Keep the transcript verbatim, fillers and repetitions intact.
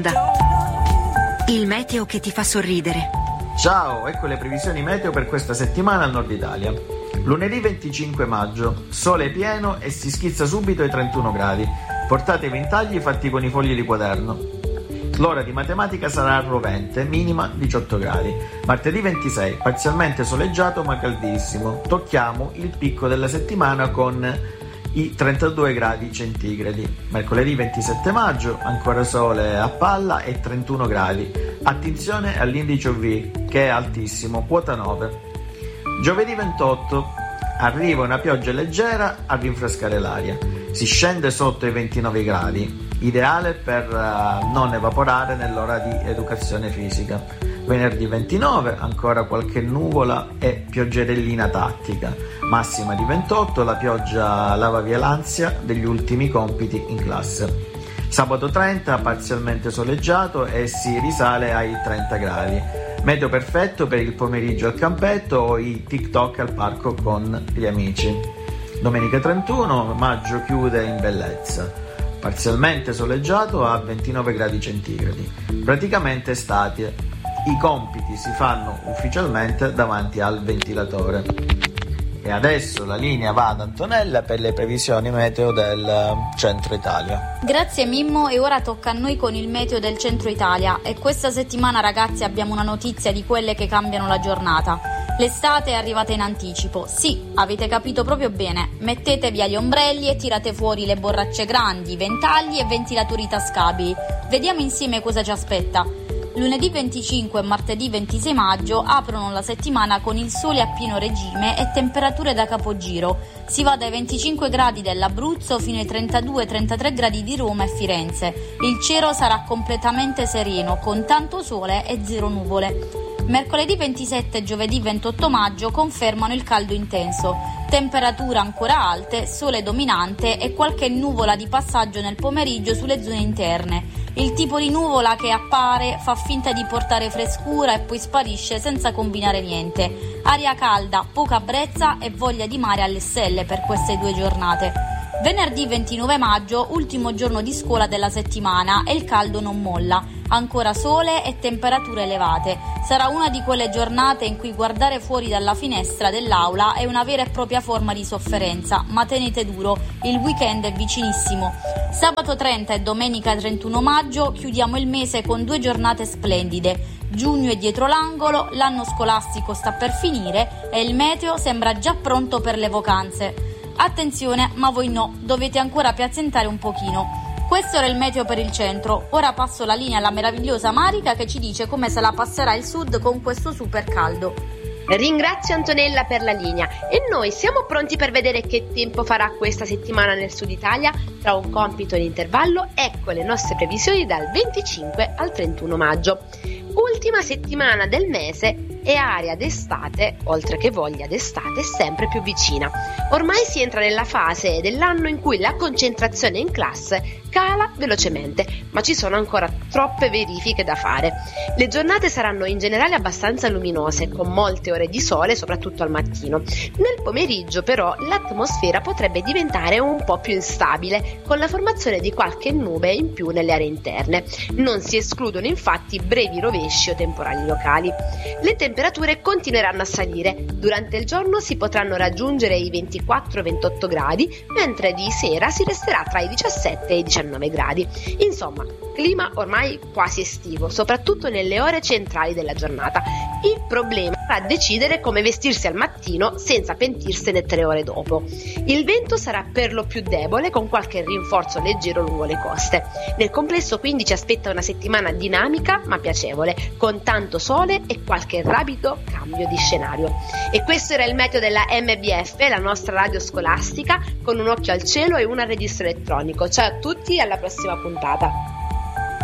onda. Il meteo che ti fa sorridere. Ciao, ecco le previsioni meteo per questa settimana al nord Italia. Lunedì venticinque maggio, sole pieno e si schizza subito ai trentuno gradi. Portate i ventagli fatti con i fogli di quaderno. L'ora di matematica sarà rovente, minima diciotto gradi. Martedì ventisei, parzialmente soleggiato ma caldissimo. Tocchiamo il picco della settimana con i trentadue gradi centigradi. Mercoledì ventisette maggio, ancora sole a palla e trentuno gradi. Attenzione all'indice U V che è altissimo, quota nove. Giovedì ventotto, arriva una pioggia leggera a rinfrescare l'aria. Si scende sotto i ventinove gradi, ideale per uh, non evaporare nell'ora di educazione fisica. Venerdì ventinove, ancora qualche nuvola e pioggerellina tattica. Massima di ventotto, la pioggia lava via l'ansia degli ultimi compiti in classe. Sabato trenta, parzialmente soleggiato e si risale ai trenta gradi. Meteo perfetto per il pomeriggio al campetto o i TikTok al parco con gli amici. Domenica trentuno, maggio chiude in bellezza. Parzialmente soleggiato a ventinove gradi centigradi. Praticamente estate. I compiti si fanno ufficialmente davanti al ventilatore. E adesso la linea va ad Antonella per le previsioni meteo del centro Italia. Grazie Mimmo, e ora tocca a noi con il meteo del centro Italia. E questa settimana, ragazzi, abbiamo una notizia di quelle che cambiano la giornata. L'estate è arrivata in anticipo. Sì, avete capito proprio bene. Mettete via gli ombrelli e tirate fuori le borracce grandi, ventagli e ventilatori tascabili. Vediamo insieme cosa ci aspetta. Lunedì venticinque e martedì ventisei maggio aprono la settimana con il sole a pieno regime e temperature da capogiro. Si va dai venticinque gradi dell'Abruzzo fino ai trentadue trentatré gradi di Roma e Firenze. Il cielo sarà completamente sereno, con tanto sole e zero nuvole. Mercoledì ventisette e giovedì ventotto maggio confermano il caldo intenso. Temperature ancora alte, sole dominante e qualche nuvola di passaggio nel pomeriggio sulle zone interne. Il tipo di nuvola che appare fa finta di portare frescura e poi sparisce senza combinare niente. Aria calda, poca brezza e voglia di mare alle stelle per queste due giornate. Venerdì ventinove maggio, ultimo giorno di scuola della settimana e il caldo non molla. Ancora sole e temperature elevate. Sarà una di quelle giornate in cui guardare fuori dalla finestra dell'aula è una vera e propria forma di sofferenza, ma tenete duro, il weekend è vicinissimo. Sabato trenta e domenica trentuno maggio chiudiamo il mese con due giornate splendide. Giugno è dietro l'angolo, l'anno scolastico sta per finire e il meteo sembra già pronto per le vacanze. Attenzione, ma voi no, dovete ancora piazzentare un pochino. Questo era il meteo per il centro. Ora passo la linea alla meravigliosa Marica che ci dice come se la passerà il sud con questo super caldo. Ringrazio Antonella per la linea e noi siamo pronti per vedere che tempo farà questa settimana nel sud Italia. Tra un compito e l'intervallo, ecco le nostre previsioni dal venticinque al trentuno maggio. Ultima settimana del mese e aria d'estate, oltre che voglia d'estate, sempre più vicina. Ormai si entra nella fase dell'anno in cui la concentrazione in classe cala velocemente, ma ci sono ancora troppe verifiche da fare. Le giornate saranno in generale abbastanza luminose, con molte ore di sole, soprattutto al mattino. Nel pomeriggio, però, l'atmosfera potrebbe diventare un po' più instabile, con la formazione di qualche nube in più nelle aree interne. Non si escludono infatti brevi rovesci o temporali locali. Le temperature continueranno a salire. Durante il giorno si potranno raggiungere i ventiquattro ventotto gradi, mentre di sera si resterà tra i diciassette e i diciannove gradi. Insomma, clima ormai quasi estivo, soprattutto nelle ore centrali della giornata. Il problema sarà decidere come vestirsi al mattino senza pentirsene tre ore dopo. Il vento sarà per lo più debole, con qualche rinforzo leggero lungo le coste. Nel complesso quindi ci aspetta una settimana dinamica ma piacevole, con tanto sole e qualche rapido cambio di scenario. E questo era il meteo della M B F, la nostra radio scolastica, con un occhio al cielo e un registro elettronico. Ciao a tutti, alla prossima puntata.